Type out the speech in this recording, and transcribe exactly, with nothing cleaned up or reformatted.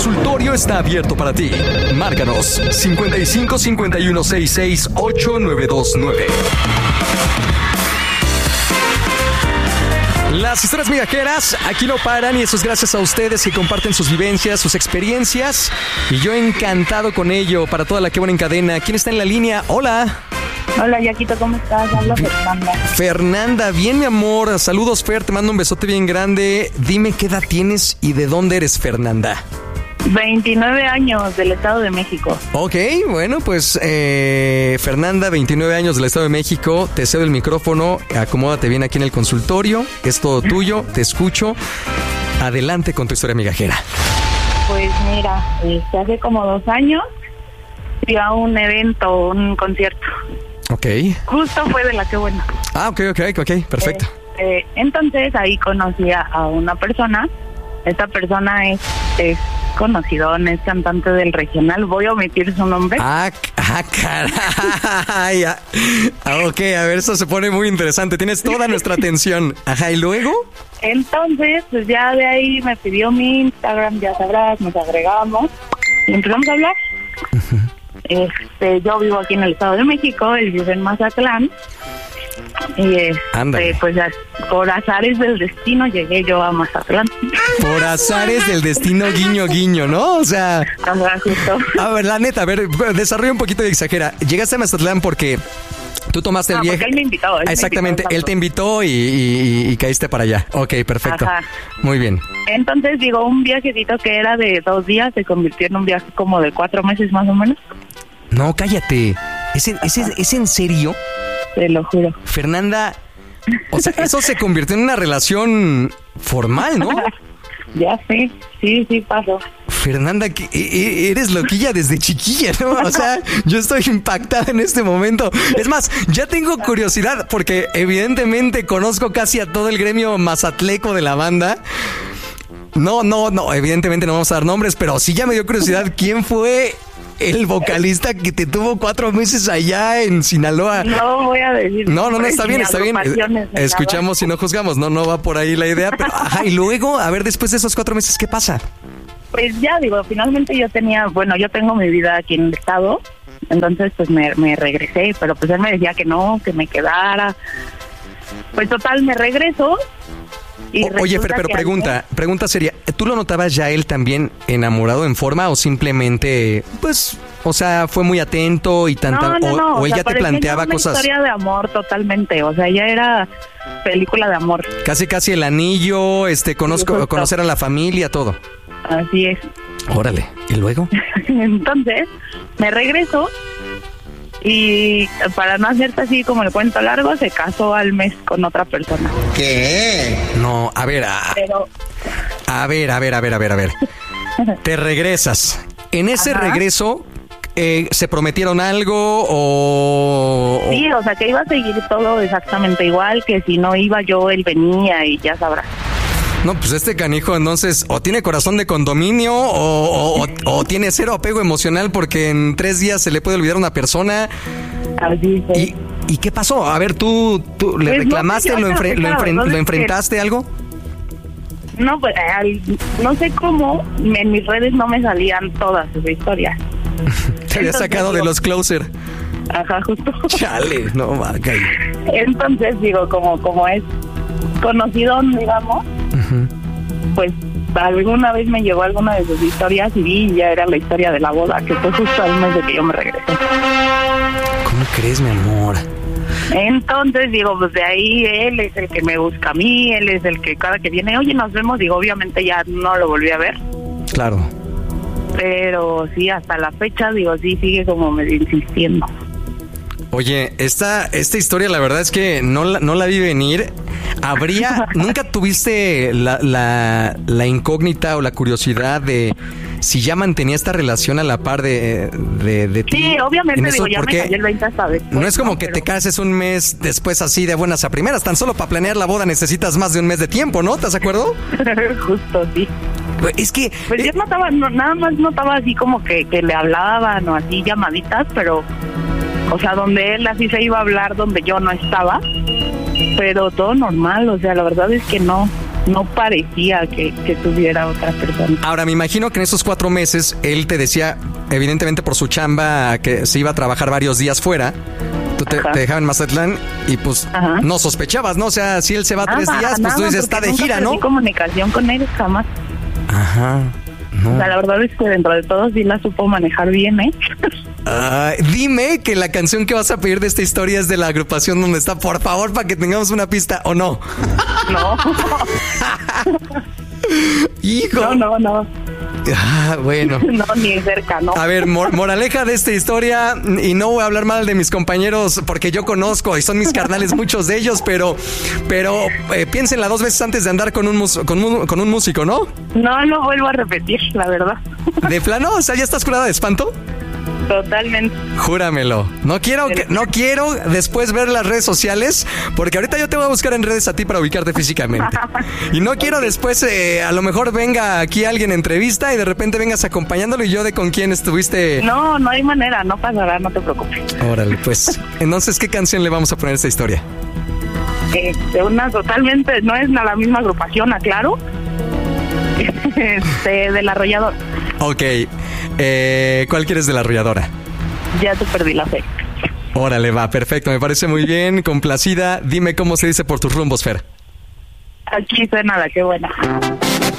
consultorio está abierto para ti. Márcanos cincuenta y cinco cincuenta y uno sesenta y seis ochenta y nueve veintinueve. Las historias migajeras aquí no paran y eso es gracias a ustedes que comparten sus vivencias, sus experiencias y yo encantado con ello para toda la que buena en cadena. ¿Quién está en la línea? Hola. Hola, Yaquito, ¿cómo estás? Habla Fernanda. Fernanda, bien mi amor. Saludos, Fer, te mando un besote bien grande. Dime qué edad tienes y de dónde eres, Fernanda. veintinueve años, del Estado de México. Ok, bueno, pues eh, Fernanda, veintinueve años del Estado de México. Te cedo el micrófono, acomódate bien aquí en el consultorio. Es todo tuyo, te escucho. Adelante con tu historia migajera. Pues mira, este, hace como dos años fui a un evento, un concierto. Ok. Justo fue de la que buena. Ah, ok, ok, ok, perfecto. Eh, eh, entonces ahí conocí a una persona. Esta persona es, es conocido, es cantante del regional. Voy a omitir su nombre. Ah, ah caray. Ah, ok, a ver, eso se pone muy interesante. Tienes toda nuestra atención. Ajá, ¿y luego? Entonces, pues ya de ahí me pidió mi Instagram, ya sabrás, nos agregamos y empezamos a hablar. Uh-huh. Este, yo vivo aquí en el Estado de México, él vive en Mazatlán. Y este, pues por azares del destino llegué yo a Mazatlán. Por azares del destino, guiño, guiño, ¿no? O sea... Ajá, justo. A ver, la neta, a ver, desarrolla un poquito y exagera. Llegaste a Mazatlán porque tú tomaste el no, viaje... él me invitó. Él Exactamente, me invitó él te invitó y, y, y caíste para allá. Ok, perfecto. Ajá. Muy bien. Entonces, digo, un viajecito que era de dos días se convirtió en un viaje como de cuatro meses más o menos. No, cállate. ¿Es en, es, ¿es en serio? Te lo juro. Fernanda, o sea, eso se convirtió en una relación formal, ¿no? Ya sé, sí, sí pasó. Fernanda, que eres loquilla desde chiquilla, ¿no? O sea, yo estoy impactada en este momento. Es más, ya tengo curiosidad porque evidentemente conozco casi a todo el gremio mazatleco de la banda. No, no, no, evidentemente no vamos a dar nombres, pero sí ya me dio curiosidad quién fue el vocalista que te tuvo cuatro meses allá en Sinaloa. No voy a decir. No, no, no, está bien, está bien. Escuchamos y no juzgamos. No, no va por ahí la idea. Pero, ajá, y luego, a ver, después de esos cuatro meses, ¿qué pasa? Pues ya, digo, finalmente yo tenía, bueno, yo tengo mi vida aquí en el estado. Entonces, pues me, me regresé. Pero pues él me decía que no, que me quedara. Pues total, me regreso. O, oye, Fer, pero pregunta, alguien... pregunta seria, ¿tú lo notabas ya él también enamorado en forma o simplemente, pues, o sea, fue muy atento y tan, no, no, o, no, o él o sea, ya te planteaba una cosas? Historia de amor totalmente, o sea, ya era película de amor. Casi, casi el anillo, este, conozco, sí, conocer a la familia, todo. Así es. Órale, ¿y luego? Entonces, me regreso. Y para no hacerte así como el cuento largo, se casó al mes con otra persona. ¿Qué? No, a ver, a, Pero... a ver, a ver, a ver, a ver, a ver. Te regresas. En ese Ajá. regreso, eh, ¿se prometieron algo o...? Sí, o sea, que iba a seguir todo exactamente igual, que si no iba yo, él venía y ya sabrás. No, pues este canijo entonces o tiene corazón de condominio o, o, o tiene cero apego emocional porque en tres días se le puede olvidar a una persona. Así es. ¿Y, ¿Y qué pasó? A ver, ¿tú, tú le pues reclamaste, no, lo, enfre- lo, enfre- no, ¿lo enfrentaste que... algo? No, pues no sé cómo en mis redes no me salían todas sus historias. Te había sacado digo, de los closer. Ajá, justo. Chale, no, okay. Entonces digo, como, como es conocido, digamos, uh-huh. pues alguna vez me llegó alguna de sus historias y vi y ya era la historia de la boda, que fue justo al mes de que yo me regresé. ¿Cómo crees, mi amor? Entonces digo, pues de ahí él es el que me busca a mí, él es el que cada que viene, oye, nos vemos, digo, obviamente ya no lo volví a ver. Claro. Pero sí, hasta la fecha, digo, sí, sigue como medio insistiendo. Oye, esta, esta historia la verdad es que no la, no la vi venir. Habría, ¿nunca tuviste la, la, la incógnita o la curiosidad de si ya mantenía esta relación a la par de, de, de ti? Sí, obviamente, digo, ya me cayó el veinte hasta después. No es como no, que pero... te cases un mes después así de buenas a primeras. Tan solo para planear la boda necesitas más de un mes de tiempo, ¿no? ¿Estás de acuerdo? Justo, sí. Es que... Pues eh... yo notaba, no, nada más notaba así como que, que le hablaban o así llamaditas, pero... O sea, donde él así se iba a hablar donde yo no estaba, pero todo normal, o sea, la verdad es que no. no parecía que, que tuviera otra persona. Ahora, me imagino que en esos cuatro meses él te decía, evidentemente por su chamba, que se iba a trabajar varios días fuera. Tú te, te dejaban en Mazatlán y pues Ajá. no sospechabas, ¿no? O sea, si él se va nada, tres días, pues nada, tú dices, está de gira, ¿no? No comunicación con él jamás. Ajá. No. O sea, la verdad es que dentro de todo sí la supo manejar bien, ¿eh? Uh, dime que la canción que vas a pedir de esta historia es de la agrupación donde está, por favor, para que tengamos una pista, ¿o no? No. Hijo. No, no, no. Ah, bueno. No, ni cerca, ¿no? A ver, mor- moraleja de esta historia, y no voy a hablar mal de mis compañeros porque yo conozco y son mis carnales muchos de ellos, pero pero eh, piénsenla dos veces antes de andar con un, mus- con, un, con un músico, ¿no? No, no vuelvo a repetir, la verdad. ¿De plano? O sea, ¿ya estás curada de espanto? Totalmente. Júramelo. No quiero que, no quiero después ver las redes sociales, porque ahorita yo te voy a buscar en redes a ti para ubicarte físicamente. Y no quiero después, eh, a lo mejor venga aquí alguien en entrevista y de repente vengas acompañándolo y yo de con quién estuviste. No, no hay manera, no pasará, no te preocupes. Órale, pues. Entonces, ¿qué canción le vamos a poner a esta historia? Este, una totalmente, no es la misma agrupación, aclaro. Este, del Arrollador. Ok. Eh, ¿Cuál quieres de la Arrolladora? Ya te perdí la fe. Órale, va, perfecto, me parece muy bien, complacida. Dime cómo se dice por tus rumbos, Fer. Aquí suena la que buena.